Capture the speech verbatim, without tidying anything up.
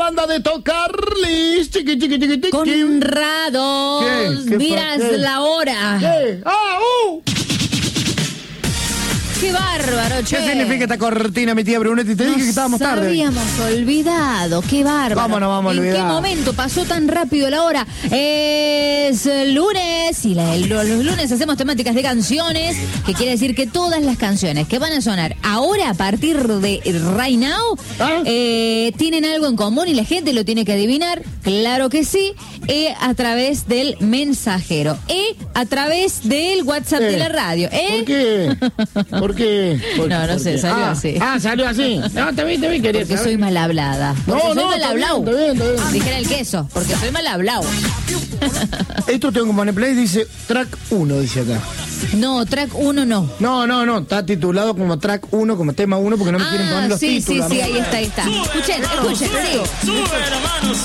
banda de Tocarlis. Chiqui, chiqui, chiqui, chiqui. Conrados, ¿Qué? ¿Qué miras fue? ¿Qué? la hora. ¿Qué? ¡Ah, uh! ¡Qué bárbaro, che! ¿Qué significa esta cortina, mi tía Brunetti? Te dije que estábamos Nos tarde. habíamos olvidado, qué bárbaro. Vámonos, vamos a ¿En olvidar. qué momento pasó tan rápido la hora? Es lunes y la- los lunes hacemos temáticas de canciones, que quiere decir que todas las canciones que van a sonar ahora a partir de right now ¿Ah? eh, tienen algo en común y la gente lo tiene que adivinar. Claro que sí, eh, a través del mensajero, eh, a través del WhatsApp Eh, de la radio. ¿eh? ¿Por qué? ¿Por qué? ¿Por No, qué? no ¿Por sé, qué? salió ah, así. Ah, salió así. No, te vi, te vi, quería Porque saber. soy mal hablada. Porque No, soy no, mal está bien, hablado. está bien, está bien. Dijera el queso, porque soy mal hablado. Esto tengo que poner play, dice track uno, dice acá. No, track uno no. No, no, no, está titulado como track uno, como tema uno, porque no me quieren poner Ah, los sí, títulos. sí, sí, ¿no? ahí está, ahí está. Escuchen, escuchen, sí. Sube la mano,